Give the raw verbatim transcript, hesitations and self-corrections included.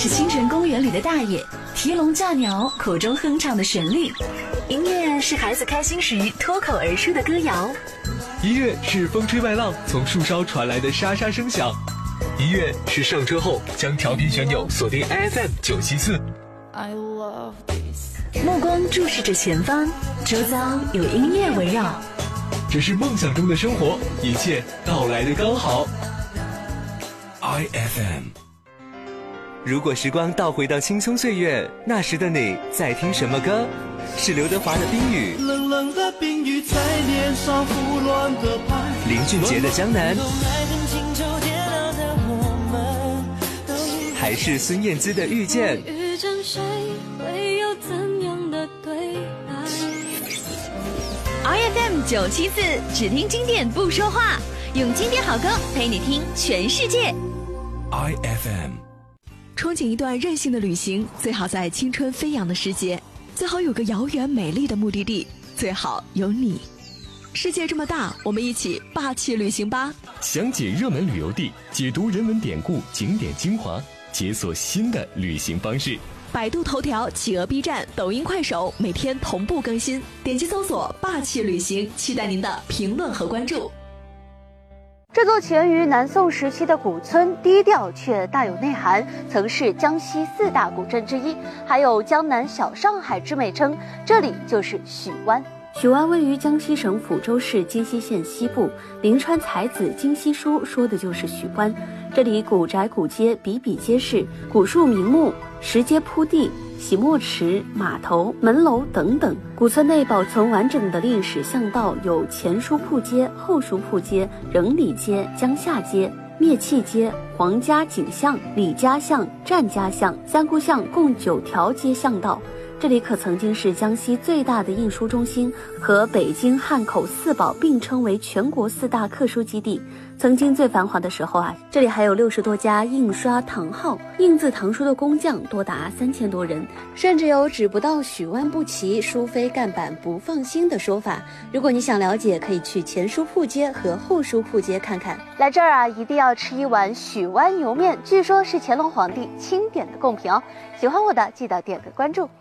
是清晨公园里的大爷提笼架鸟口中哼唱的旋律，音乐是孩子开心时脱口而出的歌谣， 音乐是风吹麦浪从树梢传来的沙沙声响，音乐是上车后将调频旋钮锁定 F M 九七四。 目光注视着前方，周遭有音乐围绕， 这是梦想中的生活，一切到来的刚好。I F M。 如果时光倒回到青葱岁月，那时的你在听什么歌？是刘德华的《冰雨》， 冷冷的冰雨在脸上胡乱的拍， 林俊杰的《江南》，还是孙燕姿的《遇见》？ 遇见谁会有怎样的对白 ？I F M 九七四，只听经典不说话，用经典好歌陪你听全世界。 I F M。 憧憬一段任性的旅行，最好在青春飞扬的时节，最好有个遥远美丽的目的地，最好有你。世界这么大，我们一起霸气旅行吧！ 详解热门旅游地，解读人文典故、景点精华，解锁新的旅行方式。 百度头条、企鹅 B 站、抖音、快手每天同步更新，点击搜索“霸气旅行”，期待您的评论和关注。 这座起源于南宋时期的古村，低调却大有内涵，曾是江西四大古镇之一，还有江南小上海之美称。这里就是许湾。许湾位于江西省抚州市金溪县西部，临川才子金溪书说的就是许湾。这里古宅古街比比皆是，古树名木，石阶铺地，洗墨池、码头、门楼等等。古村内保存完整的历史巷道有前书铺街、后书铺街、仁里街、江夏街、灭气街、黄家井巷、李家巷、占家巷、三姑巷，共九条街巷道。这里可曾经是江西最大的印书中心，和北京、汉口四宝并称为全国四大刻书基地。曾经最繁华的时候啊，这里还有六十多家印刷堂号，印字唐书的工匠多达三千多人，甚至有只不到许湾不齐，书非干板不放心的说法。如果你想了解，可以去前书铺街和后书铺街看看。来这儿啊，一定要吃一碗许湾牛面，据说是乾隆皇帝钦点的贡品哦。喜欢我的记得点个关注。